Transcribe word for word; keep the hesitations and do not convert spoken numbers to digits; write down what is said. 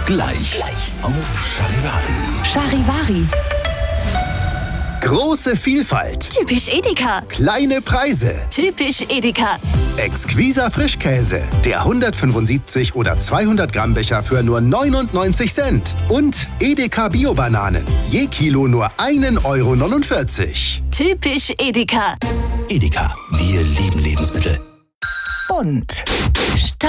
Gleich. Auf Charivari. Charivari. Große Vielfalt. Typisch Edeka. Kleine Preise. Typisch Edeka. Exquiser Frischkäse. Der hundertfünfundsiebzig oder zweihundert Gramm Becher für nur neunundneunzig Cent. Und Edeka Bio-Bananen. Je Kilo nur einen Euro neunundvierzig. Typisch Edeka. Edeka, wir lieben Lebensmittel. Und